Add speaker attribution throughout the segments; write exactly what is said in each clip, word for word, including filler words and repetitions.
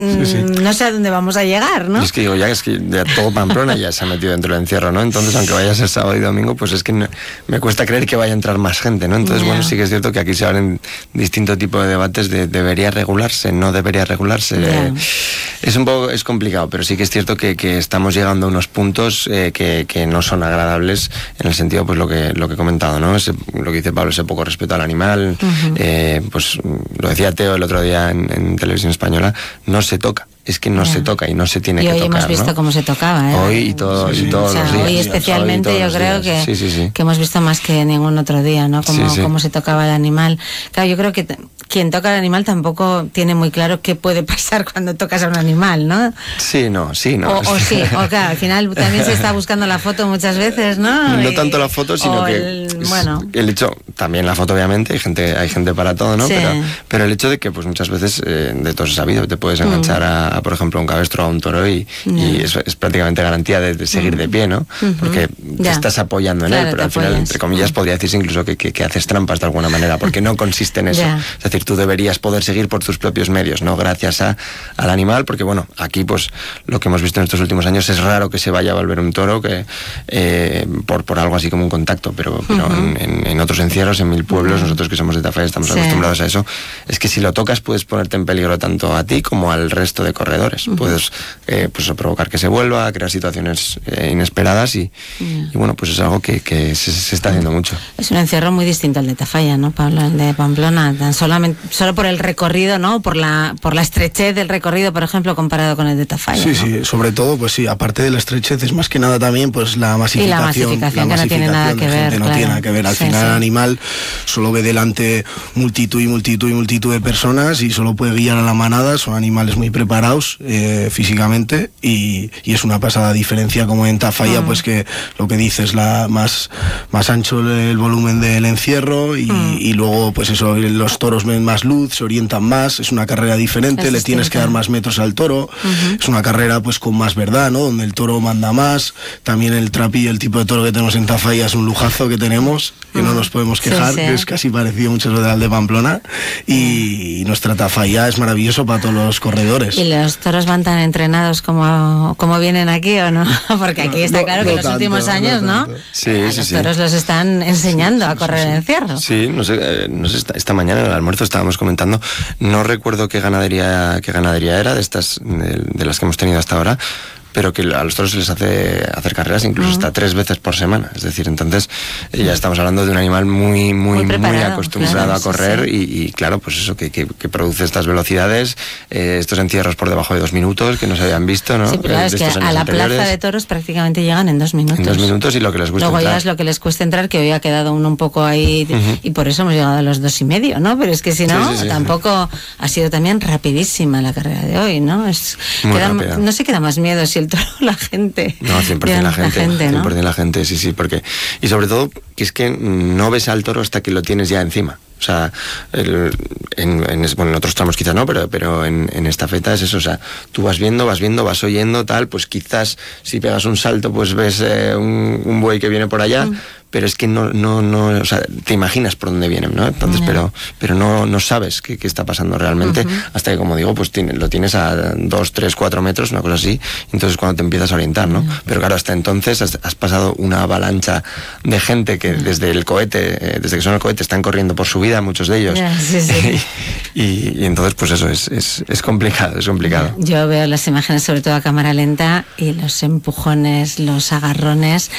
Speaker 1: Sí, sí.
Speaker 2: no sé a dónde vamos a llegar, ¿no?
Speaker 1: Y es que digo, ya es que ya todo Pamplona ya se ha metido dentro del encierro, ¿no? Entonces, aunque vayas el sábado y domingo, pues es que no, me cuesta creer que vaya a entrar más gente, ¿no? Entonces,
Speaker 2: Yeah.
Speaker 1: bueno, sí que es cierto que aquí se abren distinto tipo de debates de debería regularse, no debería regularse.
Speaker 2: Yeah.
Speaker 1: Eh, es un poco, es complicado, pero sí que es cierto que, que estamos llegando a unos puntos eh, que, que no son agradables en el sentido, pues lo que lo que he comentado, ¿no? Ese, lo que dice Pablo, ese poco respeto al animal, uh-huh. eh, pues lo decía Teo el otro día en, en Televisión Española, no se toca. Es que no yeah. se toca y no se tiene
Speaker 2: y
Speaker 1: que
Speaker 2: hoy
Speaker 1: tocar,
Speaker 2: hemos visto
Speaker 1: ¿no?
Speaker 2: cómo se tocaba, ¿eh?
Speaker 1: Hoy y, todo, sí, sí. y todos o sea, los días.
Speaker 2: Hoy especialmente
Speaker 1: hoy
Speaker 2: yo creo
Speaker 1: días.
Speaker 2: que,
Speaker 1: sí, sí, sí.
Speaker 2: que hemos visto más que ningún otro día, ¿no? Cómo,
Speaker 1: sí, sí.
Speaker 2: cómo se tocaba el animal. Claro, yo creo que t- quien toca al animal tampoco tiene muy claro qué puede pasar cuando tocas a un animal, ¿no?
Speaker 1: Sí, no, sí, no.
Speaker 2: O, o sí, o claro, al final también se está buscando la foto muchas veces, ¿no?
Speaker 1: No
Speaker 2: y,
Speaker 1: tanto la foto, sino que
Speaker 2: el, bueno.
Speaker 1: el hecho, también la foto obviamente, hay gente, hay gente para todo, ¿no?
Speaker 2: Sí.
Speaker 1: Pero, pero el hecho de que pues muchas veces eh, de todos es sabido, te puedes enganchar mm. a, a, por ejemplo, a un cabestro o a un toro y Yeah. y eso es prácticamente garantía de, de seguir de pie, ¿no? Uh-huh. Porque te yeah. estás apoyando en claro, él, pero al final, apoyas. entre comillas, podría decirse incluso que, que, que haces trampas de alguna manera, porque no consiste en eso. Yeah. Es decir, tú deberías poder seguir por tus propios medios, ¿no? Gracias a, al animal, porque bueno, aquí pues lo que hemos visto en estos últimos años es raro que se vaya a volver un toro que eh, por, por algo así como un contacto, pero, pero uh-huh. en, en, en otros encierros, en mil pueblos, uh-huh. nosotros que somos de Tafalla estamos sí. acostumbrados a eso, es que si lo tocas puedes ponerte en peligro tanto a ti como al resto de corredores. Uh-huh. Puedes eh, pues provocar que se vuelva, a crear situaciones eh, inesperadas y, yeah. y bueno, pues es algo que, que se, se está haciendo mucho.
Speaker 2: Es un encierro muy distinto al de Tafalla, ¿no, Pablo? El de Pamplona, tan solamente, solo por el recorrido, ¿no? Por la, por la estrechez del recorrido, por ejemplo, comparado con el de Tafalla.
Speaker 3: Sí,
Speaker 2: ¿no?
Speaker 3: sí, sobre todo, pues sí, aparte de la estrechez es más que nada también pues la masificación.
Speaker 2: Y la masificación,
Speaker 3: la
Speaker 2: que
Speaker 3: masificación
Speaker 2: no tiene nada que ver.
Speaker 3: No
Speaker 2: claro.
Speaker 3: tiene nada que ver. Al
Speaker 2: sí,
Speaker 3: final
Speaker 2: sí.
Speaker 3: el animal solo ve delante multitud y multitud y multitud de personas y solo puede guiar a la manada. Son animales muy preparados eh, físicamente y, y es una pasada diferencia como en Tafalla, mm. pues que lo que dices, la más, más ancho el volumen del encierro y, mm. y luego pues eso, los toros ven más luz, se orientan más, es una carrera diferente, es le tienes que dar más metros al toro, uh-huh. es una carrera pues con más verdad, ¿no? Donde el toro manda más, también el trapillo, el tipo de toro que tenemos en Tafalla es un lujazo que tenemos, que uh-huh. no nos podemos quejar, sí, sí. que es casi parecido mucho al de Pamplona y, y nuestra Tafalla es maravilloso para todos los corredores.
Speaker 2: ¿Y los toros van tan entrenados como, como vienen aquí o no? Porque aquí está claro no, que en no los tanto, últimos años, ¿no? ¿no?
Speaker 1: Sí,
Speaker 2: a
Speaker 1: sí,
Speaker 2: los
Speaker 1: sí.
Speaker 2: toros los están enseñando sí, sí, a correr sí, sí. en encierro.
Speaker 1: Sí, no sé, eh, no sé esta, esta mañana en el almuerzo estábamos comentando, no recuerdo qué ganadería, qué ganadería era de estas, de, de las que hemos tenido hasta ahora, pero que a los toros se les hace hacer carreras incluso uh-huh. hasta tres veces por semana. Es decir, entonces eh, ya estamos hablando de un animal muy muy muy, muy acostumbrado claro, a correr sí, sí. Y, y claro, pues eso, que, que, que produce estas velocidades, eh, estos encierros por debajo de dos minutos que no se habían visto, ¿no?
Speaker 2: Sí, pero claro, es que a la anteriores. Plaza de toros prácticamente llegan en dos minutos.
Speaker 1: En dos minutos y lo que les cuesta
Speaker 2: Luego
Speaker 1: entrar.
Speaker 2: ya es lo que les cuesta entrar, que hoy ha quedado uno un poco ahí uh-huh. y por eso hemos llegado a los dos y medio, ¿no? Pero es que si no, sí, sí, sí, tampoco sí. ha sido también rapidísima la carrera de hoy, ¿no? Es queda, no sé qué da más miedo, si el toro o la gente.
Speaker 1: No, cien por ciento la gente, la gente ¿no? cien por ciento la gente, sí, sí, porque y sobre todo que es que no ves al toro hasta que lo tienes ya encima. O sea, el, en, en, bueno, en otros tramos quizás no, pero, pero en, en estafeta es eso, o sea, tú vas viendo, vas viendo, vas oyendo, tal, pues quizás si pegas un salto, pues ves eh, un, un buey que viene por allá, mm. pero es que no, no, no, o sea, te imaginas por dónde vienen, ¿no? Entonces, yeah. pero, pero no, no sabes qué, qué está pasando realmente, uh-huh. hasta que, como digo, pues tiene, lo tienes a dos, tres, cuatro metros, una cosa así, entonces cuando te empiezas a orientar, ¿no? Uh-huh. Pero claro, hasta entonces has, has pasado una avalancha de gente que uh-huh. desde el cohete, eh, desde que son el cohete, están corriendo por su vida, muchos de ellos.
Speaker 2: Yeah, sí, sí.
Speaker 1: y, y entonces, pues eso, es, es, es complicado, es complicado.
Speaker 2: Yo veo las imágenes, sobre todo a cámara lenta, y los empujones, los agarrones.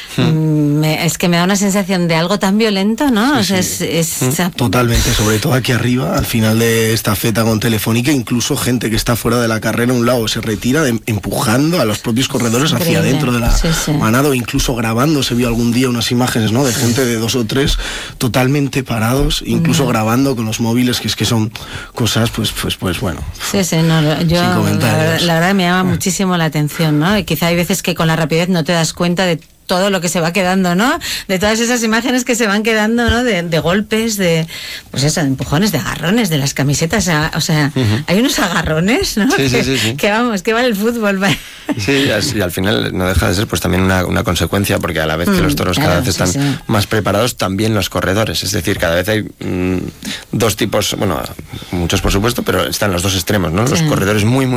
Speaker 2: Hmm. Me, es que me da una sensación de algo tan violento, ¿no? Sí, o sea,
Speaker 3: sí.
Speaker 2: es, es...
Speaker 3: Hmm. Totalmente, sobre todo aquí arriba, al final de esta feta con Telefónica, incluso gente que está fuera de la carrera a un lado se retira de, empujando a los propios corredores hacia adentro de la sí, sí. manada, o incluso grabando. Se vio algún día unas imágenes, ¿no? De gente de dos o tres totalmente parados, incluso hmm. grabando con los móviles, que es que son cosas, pues, pues, pues bueno.
Speaker 2: Sí, sí, no, yo la verdad, la verdad me llama hmm. muchísimo la atención, ¿no? Y quizá hay veces que con la rapidez no te das cuenta de todo lo que se va quedando, ¿no? De todas esas imágenes que se van quedando, ¿no? De, de golpes, de, pues eso, de empujones, de agarrones, de las camisetas, o sea, uh-huh. hay unos agarrones, ¿no?
Speaker 1: Sí,
Speaker 2: que,
Speaker 1: sí, sí, sí.
Speaker 2: que vamos, que vale el fútbol para,
Speaker 1: Sí, y al final no deja de ser pues también una, una consecuencia, porque a la vez que los toros claro, cada vez están sí, sí. más preparados, también los corredores. Es decir, cada vez hay mmm, dos tipos, bueno, muchos por supuesto, pero están los dos extremos, ¿no? Sí. Los corredores muy, muy